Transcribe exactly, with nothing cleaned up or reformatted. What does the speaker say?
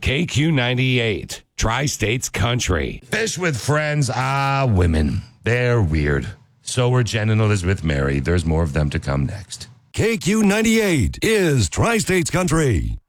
K Q ninety-eight, Tri-States Country. Fish with friends. Ah, women. They're weird. So were Jen and Elizabeth Mary. There's more of them to come next. K Q ninety-eight is Tri-States Country.